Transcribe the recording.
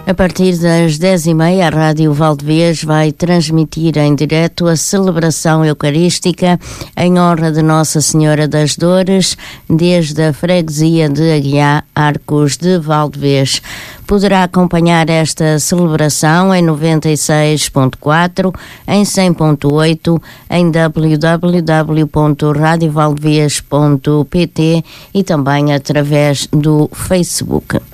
A partir das 10h30, a Rádio Valdevez vai transmitir em direto a celebração eucarística em honra de Nossa Senhora das Dores, desde a freguesia de Aguiar, Arcos de Valdevez. Poderá acompanhar esta celebração em 96.4, em 100.8, em www.radiovaldevez.pt e também através do Facebook.